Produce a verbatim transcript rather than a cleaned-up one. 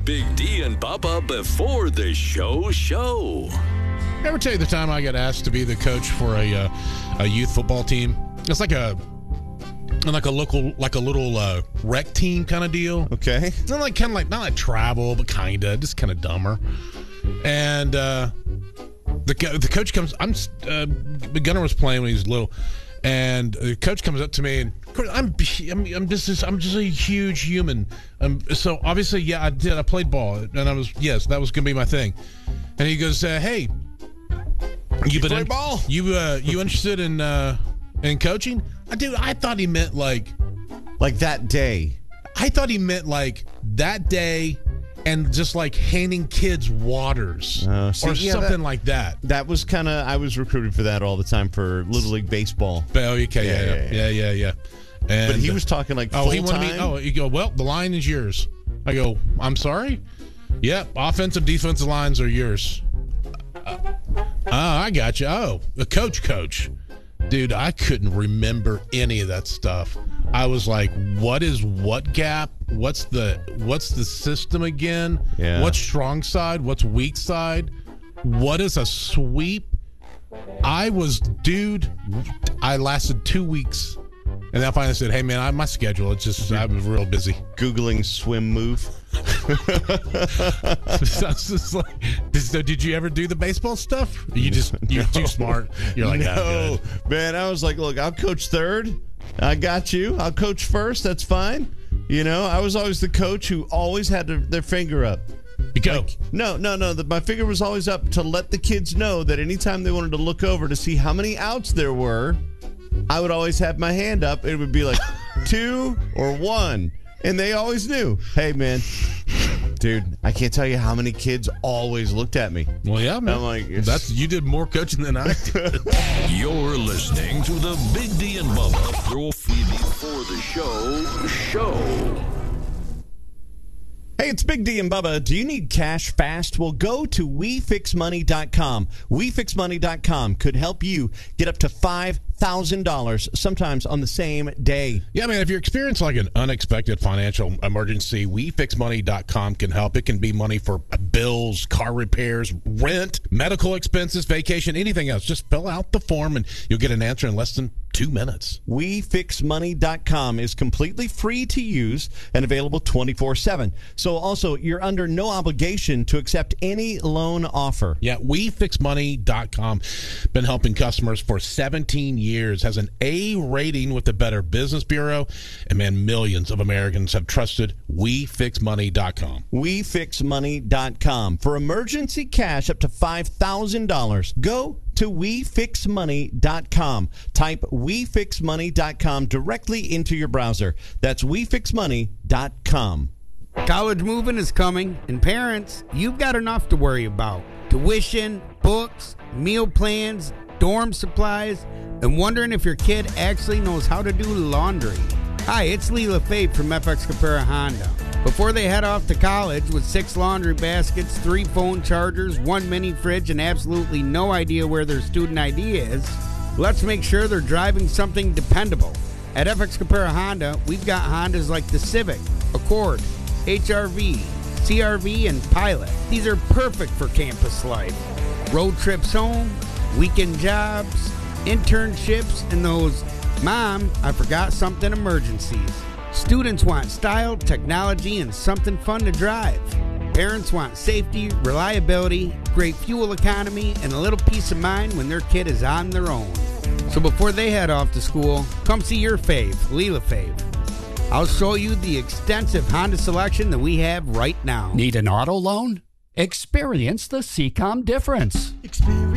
Big D and Bubba before the show show. Ever tell you the time I got asked to be the coach for a uh, a youth football team? It's like a like a local like a little uh, rec team kind of deal. Okay, it's not like kind of like not like travel, but kind of just kind of dumber. And uh, the the coach comes. I'm uh, Gunnar was playing when he was little, and the coach comes up to me and I'm I'm, I'm just I'm just a huge human. Um, so obviously, yeah, I did. I played ball, and I was yes, that was gonna be my thing. And he goes, uh, "Hey, you, you been play in, ball? You uh, you interested in uh, in coaching?" I dude, I thought he meant like like that day. I thought he meant like that day. And just like handing kids waters uh, see, or yeah, something that, like that. That was kind of, I was recruited for that all the time for Little League Baseball. Oh, okay, yeah, yeah, yeah, yeah. yeah, yeah. And, but he was talking like oh, full he wanted time? me. Oh, you go, well, the line is yours. I go, I'm sorry? Yep, offensive, defensive lines are yours. Uh, oh, I got you. Oh, the coach, coach. Dude, I couldn't remember any of that stuff. I was like, what is what gap? What's the what's the system again? Yeah. What's strong side? What's weak side? What is a sweep? I was, dude, I lasted two weeks. And then I finally said, hey, man, I, my schedule, it's just, I was real busy. Googling swim move. So, just like, so did you ever do the baseball stuff? You just, you're no. too smart. You're like, no, man, I was like, look, I'll coach third. I got you. I'll coach first. That's fine. You know, I was always the coach who always had to, their finger up. You go. Like, no, no, no. The, my finger was always up to let the kids know that anytime they wanted to look over to see how many outs there were, I would always have my hand up. It would be like two or one. And they always knew, hey, man, dude, I can't tell you how many kids always looked at me. Well, yeah, man. I'm like, That's, you did more coaching than I did. You're listening to the Big D and Bubba Throw Before the Show show. Hey, it's Big D and Bubba. Do you need cash fast? Well, go to we fix money dot com. we fix money dot com could help you get up to five thousand dollars, sometimes on the same day. Yeah, man, if you're experiencing like an unexpected financial emergency, we fix money dot com can help. It can be money for bills, car repairs, rent, medical expenses, vacation, anything else. Just fill out the form and you'll get an answer in less than two minutes. we fix money dot com is completely free to use and available twenty-four seven. So also, you're under no obligation to accept any loan offer. Yeah, we fix money dot com. Been helping customers for seventeen years. Has an A rating with the Better Business Bureau. And man, millions of Americans have trusted we fix money dot com. we fix money dot com. For emergency cash up to five thousand dollars, go to we fix money dot com. Type we fix money dot com directly into your browser. That's we fix money dot com. College moving is coming, and parents, you've got enough to worry about. Tuition, books, meal plans, dorm supplies, and wondering if your kid actually knows how to do laundry. Hi, it's Lee LaFave from F X Capera Honda. Before they head off to college with six laundry baskets, three phone chargers, one mini fridge, and absolutely no idea where their student I D is, let's make sure they're driving something dependable. At F X Capera Honda, we've got Hondas like the Civic, Accord, H R V, C R V, and Pilot. These are perfect for campus life. Road trips home, weekend jobs, internships, and those, Mom, I forgot something emergencies. Students want style, technology, and something fun to drive. Parents want safety, reliability, great fuel economy, and a little peace of mind when their kid is on their own. So before they head off to school, come see your fave, Lee LaFave. I'll show you the extensive Honda selection that we have right now. Need an auto loan? Experience the C COM difference. Experience